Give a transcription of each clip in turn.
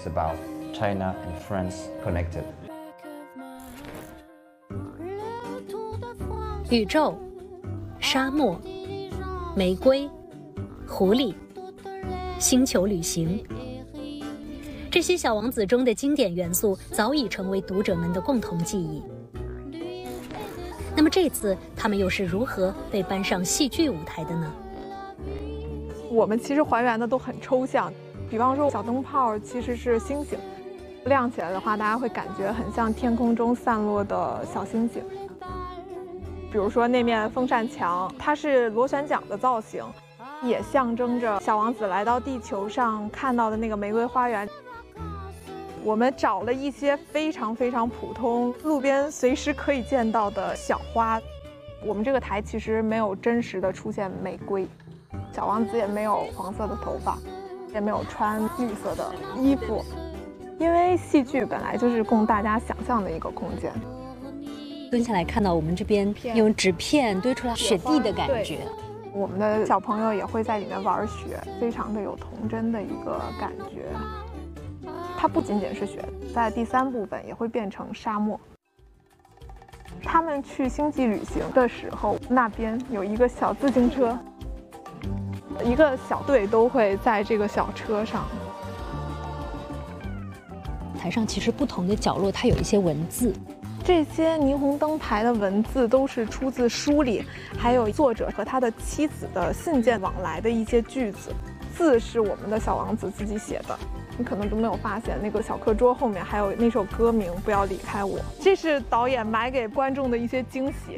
It's about China and France connected. 宇宙、沙漠、玫瑰、狐狸、星球旅行，这些《小王子》中的经典元素早已成为读者们的共同记忆。那么这次他们又是如何被搬上戏剧舞台的呢？ 我们其实还原的都很抽象，比方说小灯泡其实是星星，亮起来的话，大家会感觉很像天空中散落的小星星。比如说那面风扇墙，它是螺旋桨的造型，也象征着小王子来到地球上看到的那个玫瑰花园。我们找了一些非常非常普通、路边随时可以见到的小花。我们这个台其实没有真实的出现玫瑰，小王子也没有黄色的头发，也没有穿绿色的衣服，因为戏剧本来就是供大家想象的一个空间。 蹲下来看到我们这边用纸片堆出来雪地的感觉， 我们的小朋友也会在里面玩雪，非常的有童真的一个感觉。它不仅仅是雪，在第3部分也会变成沙漠。他们去星际旅行的时候，那边有一个小自行车，一个小队都会在这个小车上。 台上其实不同的角落它有一些文字， 这些霓虹灯牌的文字都是出自书里，还有作者和他的妻子的信件往来的一些句子。字是我们的小王子自己写的，你可能都没有发现，那个小课桌后面还有那首歌名《不要离开我》，这是导演埋给观众的一些惊喜。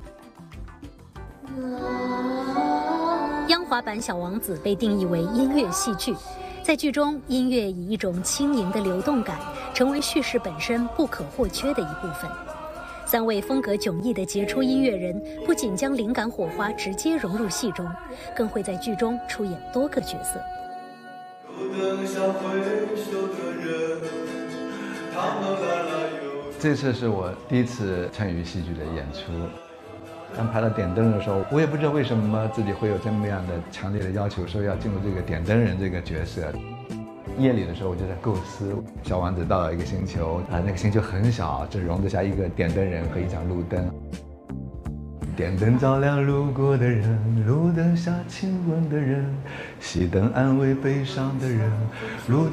央华版《小王子》被定义为音乐戏剧，在剧中，音乐以一种轻盈的流动感，成为叙事本身不可或缺的一部分。3位风格迥异的杰出音乐人，不仅将灵感火花直接融入戏中，更会在剧中出演多个角色。 这次是我第一次参与戏剧的演出。当排到点灯的时候，我也不知道为什么自己会有这么样的强烈的要求，说要进入这个点灯人这个角色。夜里的时候，我就在构思，小王子到了一个星球，那个星球很小，只容得下一个点灯人和一盏路灯。点灯照亮路过的人，路灯下亲吻的人，熄灯安慰悲伤的人，路灯